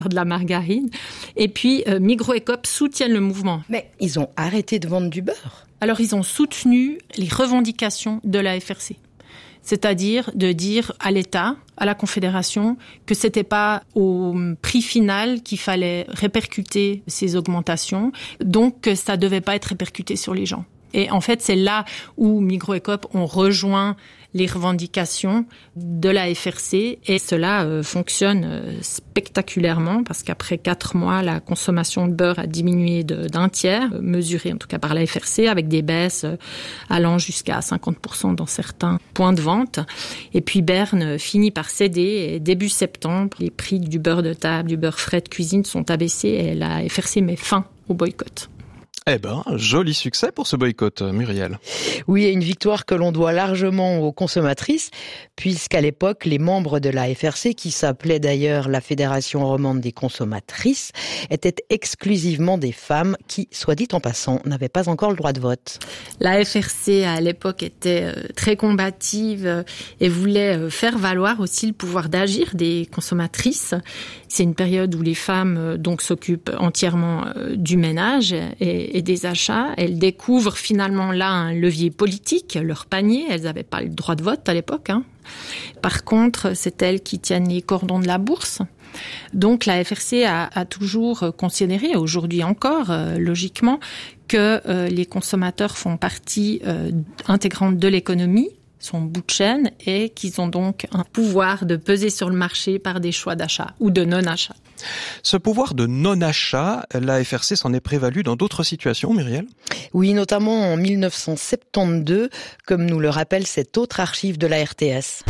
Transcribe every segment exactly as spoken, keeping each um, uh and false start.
de la margarine. Et puis, euh, Migros et Coop soutiennent le mouvement. Mais ils ont arrêté de vendre du beurre. Alors, ils ont soutenu les revendications de la F R C. C'est-à-dire de dire à l'État, à la Confédération, que c'était pas au prix final qu'il fallait répercuter ces augmentations, donc que ça devait pas être répercuté sur les gens. Et en fait, c'est là où Migros et Coop ont rejoint les revendications de la F R C et cela euh, fonctionne euh, spectaculairement parce qu'après quatre mois, la consommation de beurre a diminué de, d'un tiers, euh, mesurée en tout cas par la F R C, avec des baisses euh, allant jusqu'à cinquante pour cent dans certains points de vente. Et puis Berne euh, finit par céder et début septembre, les prix du beurre de table, du beurre frais de cuisine sont abaissés et la F R C met fin au boycott. Eh ben, joli succès pour ce boycott, Muriel. Oui, et une victoire que l'on doit largement aux consommatrices, puisqu'à l'époque, les membres de la F R C, qui s'appelait d'ailleurs la Fédération romande des consommatrices, étaient exclusivement des femmes qui, soit dit en passant, n'avaient pas encore le droit de vote. La F R C, à l'époque, était très combative et voulait faire valoir aussi le pouvoir d'agir des consommatrices. C'est une période où les femmes donc s'occupent entièrement du ménage et, et des achats. Elles découvrent finalement là un levier politique, leur panier. Elles n'avaient pas le droit de vote à l'époque, hein. Par contre, c'est elles qui tiennent les cordons de la bourse. Donc la F R C a, a toujours considéré, aujourd'hui encore, euh, logiquement, que euh, les consommateurs font partie euh, intégrante de l'économie, son bout de chaîne, et qu'ils ont donc un pouvoir de peser sur le marché par des choix d'achat ou de non-achat. Ce pouvoir de non-achat, la F R C s'en est prévalue dans d'autres situations, Muriel ? Oui, notamment en dix-neuf cent soixante-douze, comme nous le rappelle cette autre archive de la R T S.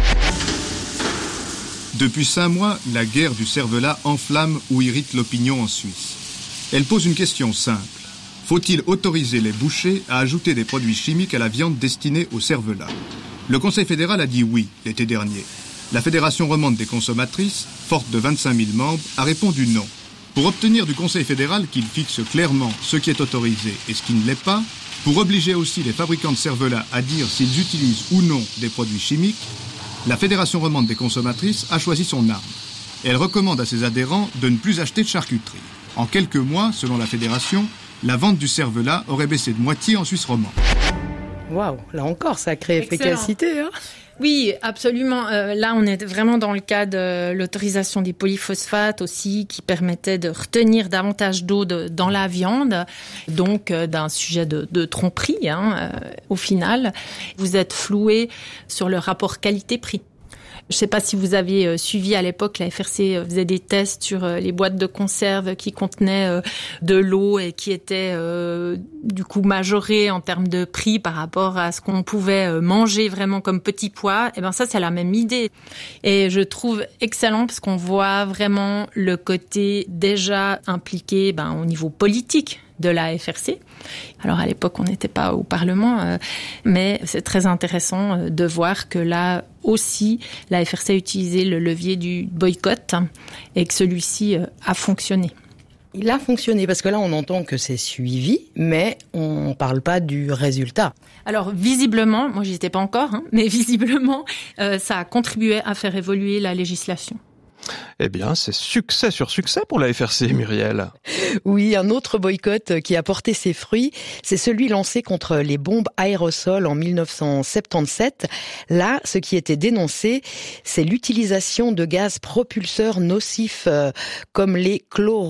Depuis cinq mois, la guerre du cervelas enflamme ou irrite l'opinion en Suisse. Elle pose une question simple. Faut-il autoriser les bouchers à ajouter des produits chimiques à la viande destinée au cervelas ? Le Conseil fédéral a dit oui l'été dernier. La Fédération romande des consommatrices, forte de vingt-cinq mille membres, a répondu non. Pour obtenir du Conseil fédéral qu'il fixe clairement ce qui est autorisé et ce qui ne l'est pas, pour obliger aussi les fabricants de cervelas à dire s'ils utilisent ou non des produits chimiques, la Fédération romande des consommatrices a choisi son arme. Elle recommande à ses adhérents de ne plus acheter de charcuterie. En quelques mois, selon la Fédération, la vente du cervelas aurait baissé de moitié en Suisse romande. Waouh, là encore, sacrée efficacité, hein. Oui, absolument. Euh, là, on est vraiment dans le cas de l'autorisation des polyphosphates aussi, qui permettait de retenir davantage d'eau de, dans la viande, donc euh, d'un sujet de, de tromperie. Hein, euh, au final, vous êtes floué sur le rapport qualité-prix. Je ne sais pas si vous avez suivi à l'époque, la F R C faisait des tests sur les boîtes de conserve qui contenaient de l'eau et qui étaient euh, du coup majorées en termes de prix par rapport à ce qu'on pouvait manger vraiment comme petit pois. Et ben ça, c'est la même idée. Et je trouve excellent parce qu'on voit vraiment le côté déjà impliqué ben, au niveau politique de la F R C. Alors à l'époque, on n'était pas au Parlement, euh, mais c'est très intéressant euh, de voir que là aussi, la F R C a utilisé le levier du boycott et que celui-ci euh, a fonctionné. Il a fonctionné parce que là, on entend que c'est suivi, mais on ne parle pas du résultat. Alors visiblement, moi j'y étais pas encore, hein, mais visiblement, euh, ça a contribué à faire évoluer la législation. Eh bien, c'est succès sur succès pour la F R C, Muriel. Oui, un autre boycott qui a porté ses fruits, c'est celui lancé contre les bombes aérosols en dix-neuf cent soixante-dix-sept. Là, ce qui était dénoncé, c'est l'utilisation de gaz propulseurs nocifs euh, comme les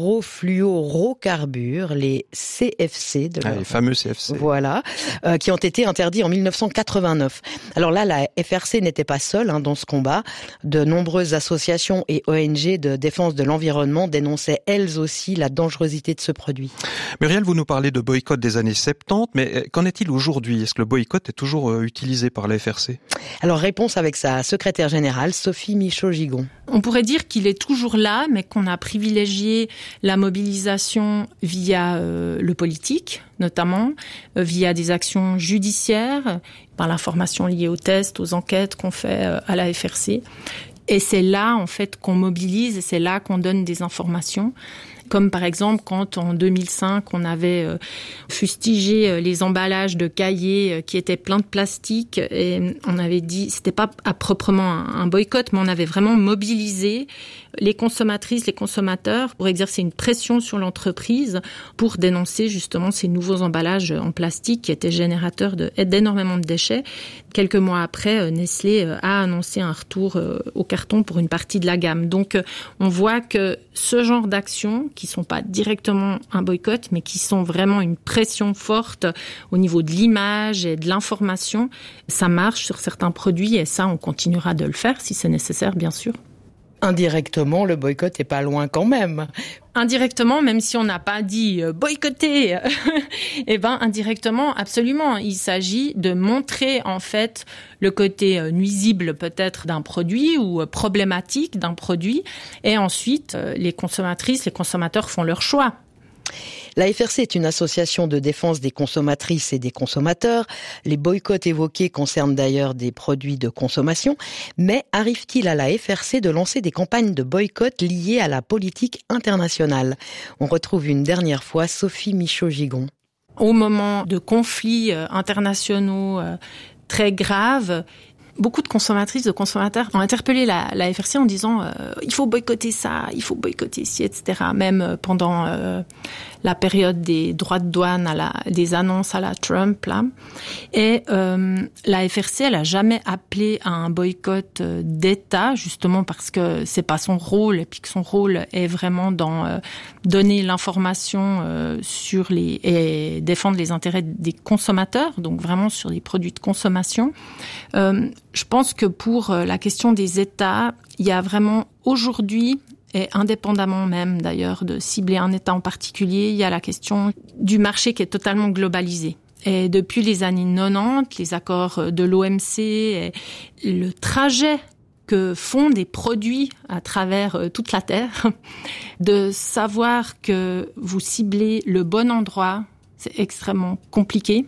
chlorofluorocarbures, les C F C. De ah, leur... Les fameux C F C. Voilà, euh, qui ont été interdits en dix-neuf cent quatre-vingt-neuf. Alors là, la F R C n'était pas seule hein, dans ce combat. De nombreuses associations et O N G de défense de l'environnement dénonçaient elles aussi la dangerosité de ce produit. Muriel, vous nous parlez de boycott des années soixante-dix, mais qu'en est-il aujourd'hui ? Est-ce que le boycott est toujours utilisé par la F R C ? Alors, réponse avec sa secrétaire générale, Sophie Michaud-Gigon. On pourrait dire qu'il est toujours là, mais qu'on a privilégié la mobilisation via euh, le politique, notamment, euh, via des actions judiciaires, par l'information liée aux tests, aux enquêtes qu'on fait euh, à la F R C. Et c'est là, en fait, qu'on mobilise et c'est là qu'on donne des informations. Comme par exemple, quand en deux mille cinq, on avait euh, fustigé les emballages de cahiers euh, qui étaient pleins de plastique et on avait dit, c'était pas à proprement un, un boycott, mais on avait vraiment mobilisé les consommatrices, les consommateurs pour exercer une pression sur l'entreprise pour dénoncer justement ces nouveaux emballages en plastique qui étaient générateurs de, d'énormément de déchets. Quelques mois après, Nestlé a annoncé un retour au carton pour une partie de la gamme. Donc, on voit que ce genre d'actions, qui sont pas directement un boycott, mais qui sont vraiment une pression forte au niveau de l'image et de l'information, ça marche sur certains produits et ça, on continuera de le faire si c'est nécessaire, bien sûr. Indirectement, le boycott est pas loin quand même. Indirectement, même si on n'a pas dit euh, boycotter, eh ben indirectement, absolument. Il s'agit de montrer en fait le côté euh, nuisible peut-être d'un produit ou euh, problématique d'un produit, et ensuite euh, les consommatrices, les consommateurs font leur choix. La F R C est une association de défense des consommatrices et des consommateurs. Les boycotts évoqués concernent d'ailleurs des produits de consommation. Mais arrive-t-il à la F R C de lancer des campagnes de boycott liées à la politique internationale ? On retrouve une dernière fois Sophie Michaud-Gigon. Au moment de conflits internationaux très graves, beaucoup de consommatrices, de consommateurs ont interpellé la, la F R C en disant euh, il faut boycotter ça, il faut boycotter ci, et cetera. Même pendant euh, la période des droits de douane, à la, des annonces à la Trump, là. Et euh, la F R C, elle a jamais appelé à un boycott d'État, justement parce que c'est pas son rôle, et puis que son rôle est vraiment dans euh, donner l'information euh, sur les et défendre les intérêts des consommateurs, donc vraiment sur les produits de consommation. Euh, Je pense que pour la question des États, il y a vraiment aujourd'hui, et indépendamment même d'ailleurs de cibler un État en particulier, il y a la question du marché qui est totalement globalisé. Et depuis les années quatre-vingt-dix, les accords de l'O M C, et le trajet que font des produits à travers toute la Terre, de savoir que vous ciblez le bon endroit, c'est extrêmement compliqué.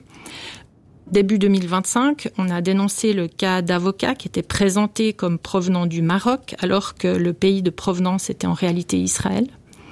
Début deux mille vingt-cinq, on a dénoncé le cas d'avocats qui étaient présentés comme provenant du Maroc, alors que le pays de provenance était en réalité Israël.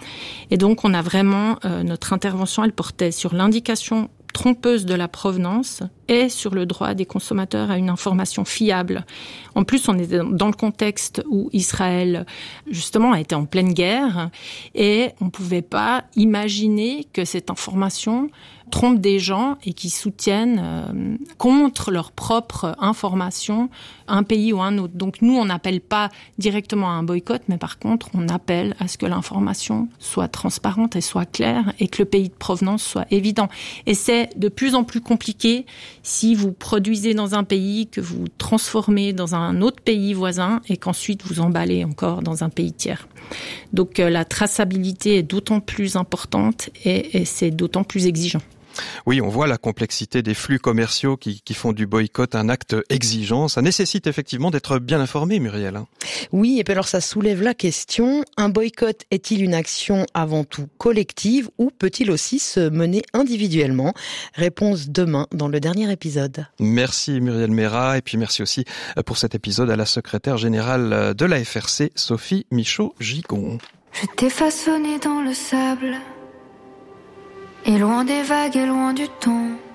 Et donc, on a vraiment, euh, notre intervention, elle portait sur l'indication trompeuse de la provenance et sur le droit des consommateurs à une information fiable. En plus, on est dans le contexte où Israël, justement, a été en pleine guerre et on ne pouvait pas imaginer que cette information trompe des gens et qui soutiennent euh, contre leur propre information un pays ou un autre. Donc nous, on n'appelle pas directement à un boycott, mais par contre, on appelle à ce que l'information soit transparente et soit claire et que le pays de provenance soit évident. Et c'est de plus en plus compliqué si vous produisez dans un pays, que vous transformez dans un autre pays voisin et qu'ensuite vous emballez encore dans un pays tiers. Donc euh, la traçabilité est d'autant plus importante et, et c'est d'autant plus exigeant. Oui, on voit la complexité des flux commerciaux qui, qui font du boycott un acte exigeant. Ça nécessite effectivement d'être bien informé, Muriel. Oui, et puis alors ça soulève la question, un boycott est-il une action avant tout collective ou peut-il aussi se mener individuellement ? Réponse demain dans le dernier épisode. Merci Muriel Mérat et puis merci aussi pour cet épisode à la secrétaire générale de la F R C, Sophie Michaud-Gigon. Je t'ai façonné dans le sable et loin des vagues et loin du temps.